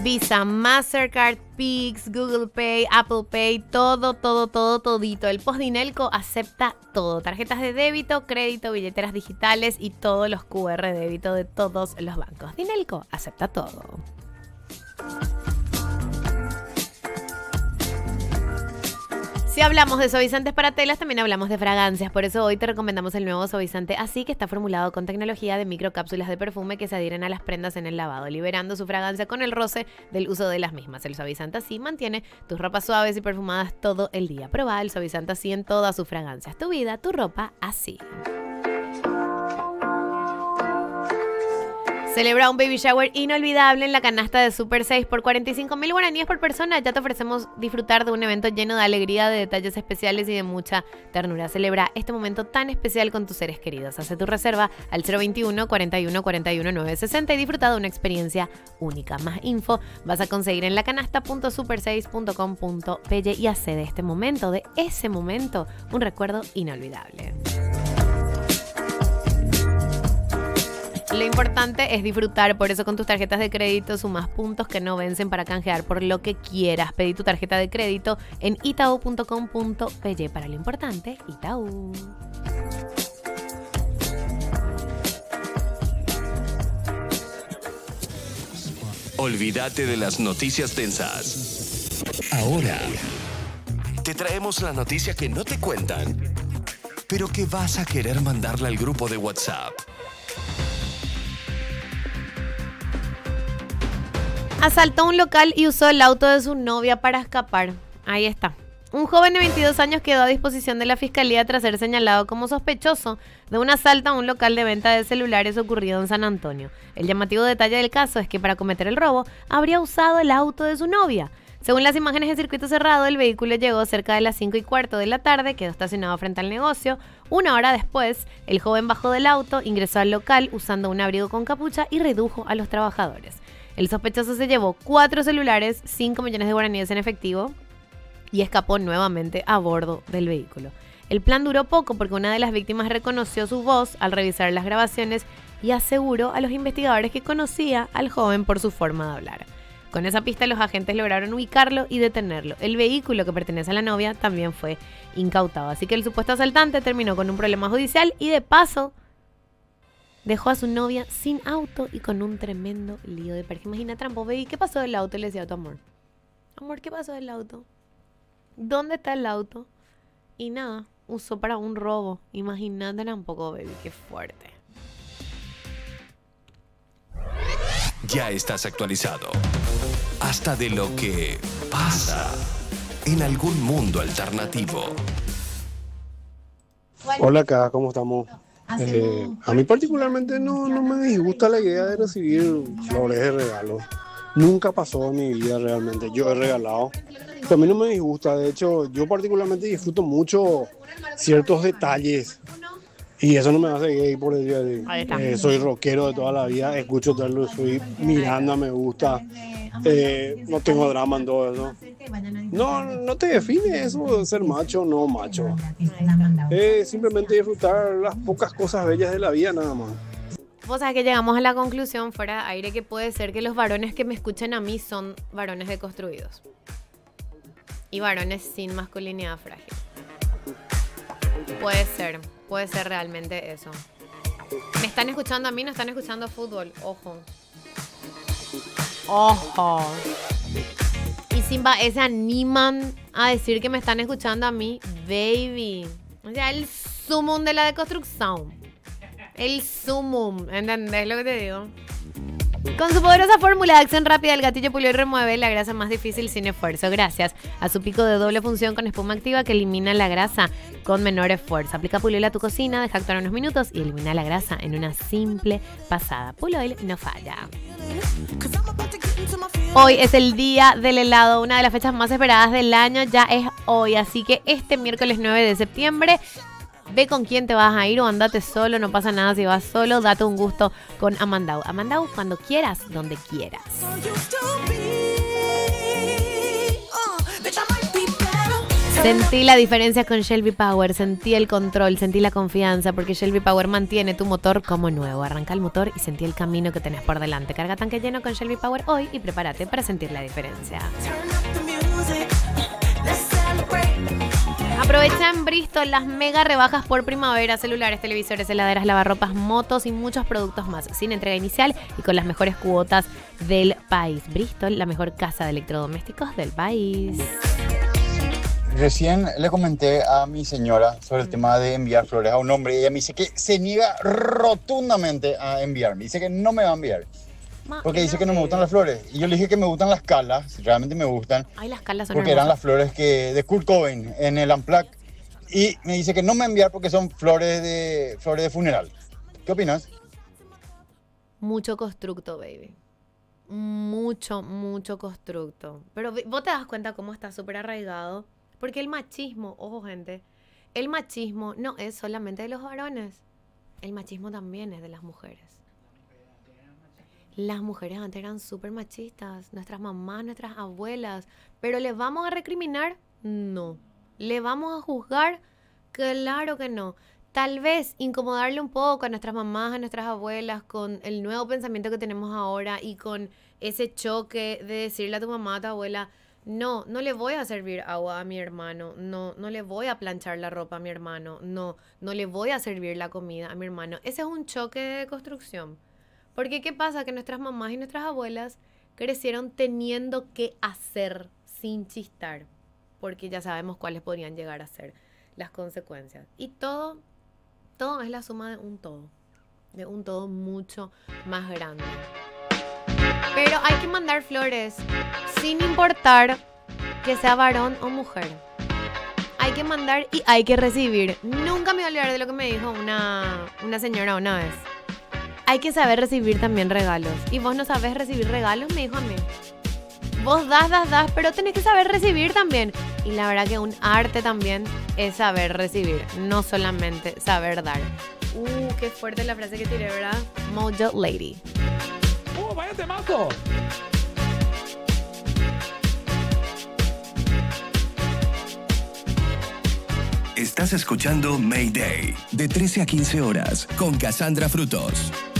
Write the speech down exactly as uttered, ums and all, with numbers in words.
Visa, Mastercard, Pix, Google Pay, Apple Pay, todo, todo, todo, todito. El Postdinelco acepta todo. Tarjetas de débito, crédito, billeteras digitales y todos los Q R de débito de todos los bancos. Dinelco acepta todo. Si hablamos de suavizantes para telas, también hablamos de fragancias. Por eso hoy te recomendamos el nuevo suavizante Así, que está formulado con tecnología de microcápsulas de perfume que se adhieren a las prendas en el lavado, liberando su fragancia con el roce del uso de las mismas. El suavizante Así mantiene tus ropas suaves y perfumadas todo el día. Probá el suavizante Así en todas sus fragancias. Tu vida, tu ropa, así. Celebra un baby shower inolvidable en la canasta de Super seis por cuarenta y cinco mil guaraníes por persona. Ya te ofrecemos disfrutar de un evento lleno de alegría, de detalles especiales y de mucha ternura. Celebra este momento tan especial con tus seres queridos. Hace tu reserva al cero veintiuno, cuarenta y uno, cuarenta y uno, novecientos sesenta y disfruta de una experiencia única. Más info vas a conseguir en lacanasta punto super seis punto com punto pe y hace de este momento, de ese momento, un recuerdo inolvidable. Lo importante es disfrutar, por eso con tus tarjetas de crédito sumas puntos que no vencen para canjear por lo que quieras. Pedí tu tarjeta de crédito en itau punto com punto pe. Para lo importante, Itaú. Olvídate de las noticias tensas. Ahora te traemos la noticia que no te cuentan, pero que vas a querer mandarle al grupo de WhatsApp. Asaltó un local y usó el auto de su novia para escapar. Ahí está. Un joven de veintidós años quedó a disposición de la fiscalía tras ser señalado como sospechoso de un asalto a un local de venta de celulares ocurrido en San Antonio. El llamativo detalle del caso es que para cometer el robo habría usado el auto de su novia. Según las imágenes en circuito cerrado, el vehículo llegó cerca de las cinco y cuarto de la tarde, quedó estacionado frente al negocio. Una hora después, el joven bajó del auto, ingresó al local usando un abrigo con capucha y redujo a los trabajadores. El sospechoso se llevó cuatro celulares, cinco millones de guaraníes en efectivo y escapó nuevamente a bordo del vehículo. El plan duró poco porque una de las víctimas reconoció su voz al revisar las grabaciones y aseguró a los investigadores que conocía al joven por su forma de hablar. Con esa pista los agentes lograron ubicarlo y detenerlo. El vehículo que pertenece a la novia también fue incautado. Así que el supuesto asaltante terminó con un problema judicial y de paso dejó a su novia sin auto y con un tremendo lío de pareja. Imagina, trampo, baby, ¿qué pasó del auto? Le decía a tu amor. Amor, ¿qué pasó del auto? ¿Dónde está el auto? Y nada, usó para un robo. Imagínate tampoco, baby, qué fuerte. Ya estás actualizado. Hasta de lo que pasa en algún mundo alternativo. Hola acá, ¿cómo estamos? Eh, a mí particularmente no, no me disgusta la idea de recibir flores de regalo. Nunca pasó en mi vida realmente. Yo he regalado. Pero a mí no me disgusta. De hecho, yo particularmente disfruto mucho ciertos detalles. Y eso no me hace gay por el día de hoy. Eh, soy rockero de toda la vida. Escucho Taylor Swift. Miranda me gusta. Eh, no tengo drama en todo eso. No, no te define eso de ser macho o no macho. Eh, simplemente disfrutar las pocas cosas bellas de la vida nada más. Vos sabés que llegamos a la conclusión fuera de aire que puede ser que los varones que me escuchen a mí son varones deconstruidos. Y varones sin masculinidad frágil. Puede ser, puede ser realmente eso. ¿Me están escuchando a mí? ¿No están escuchando fútbol? Ojo. Ojo. Y Simba, se animan a decir que me están escuchando a mí, baby. O sea, el sumum de la deconstrucción. El sumum, ¿entendés lo que te digo? Con su poderosa fórmula de acción rápida, el gatillo pulio y remueve la grasa más difícil sin esfuerzo, gracias a su pico de doble función con espuma activa que elimina la grasa con menor esfuerzo. Aplica Puloil a tu cocina, deja actuar unos minutos y elimina la grasa en una simple pasada. Puloil no falla. Hoy es el día del helado, una de las fechas más esperadas del año ya es hoy, así que este miércoles nueve de septiembre ve con quién te vas a ir o andate solo, no pasa nada si vas solo, date un gusto con Amandau. Amandau, cuando quieras, donde quieras. Sentí la diferencia con Shelby Power, sentí el control, sentí la confianza, porque Shelby Power mantiene tu motor como nuevo. Arranca el motor y sentí el camino que tenés por delante. Carga tanque lleno con Shelby Power hoy y prepárate para sentir la diferencia. Aprovecha en Bristol las mega rebajas por primavera, celulares, televisores, heladeras, lavarropas, motos y muchos productos más, sin entrega inicial y con las mejores cuotas del país. Bristol, la mejor casa de electrodomésticos del país. Recién le comenté a mi señora sobre el tema de enviar flores a un hombre y ella me dice que se niega rotundamente a enviarme. Dice que no me va a enviar. Porque dice que no me gustan las flores. Y yo le dije que me gustan las calas, realmente me gustan. Ay, las calas son porque hermosas. eran las flores que, de Kurt Cobain en el Unplugged. Y me dice que no me va a enviar porque son flores de, flores de funeral. ¿Qué opinas? Mucho constructo, baby. Mucho, mucho constructo. Pero vos te das cuenta cómo está súper arraigado. Porque el machismo, ojo gente, el machismo no es solamente de los varones. El machismo también es de las mujeres. Las mujeres antes eran súper machistas, nuestras mamás, nuestras abuelas. ¿Pero les vamos a recriminar? No. ¿Le vamos a juzgar? Claro que no. Tal vez incomodarle un poco a nuestras mamás, a nuestras abuelas con el nuevo pensamiento que tenemos ahora y con ese choque de decirle a tu mamá, a tu abuela, no, no le voy a servir agua a mi hermano, no, no le voy a planchar la ropa a mi hermano, no, no le voy a servir la comida a mi hermano. Ese es un choque de construcción. Porque ¿qué pasa? Que nuestras mamás y nuestras abuelas crecieron teniendo que hacer sin chistar, porque ya sabemos cuáles podrían llegar a ser las consecuencias. Y todo, todo es la suma de un todo, de un todo mucho más grande. Pero hay que mandar flores sin importar que sea varón o mujer. Hay que mandar y hay que recibir. Nunca me voy a olvidar de lo que me dijo una, una señora una vez. Hay que saber recibir también regalos. Y vos no sabés recibir regalos, me dijo a mí. Vos das, das, das, pero tenés que saber recibir también. Y la verdad que un arte también es saber recibir, no solamente saber dar. Uh, qué fuerte la frase que tiré, ¿verdad? Mojo Lady. ¡Uh, vaya temazo! Estás escuchando Mayday, de trece a quince horas, con Cassandra Frutos.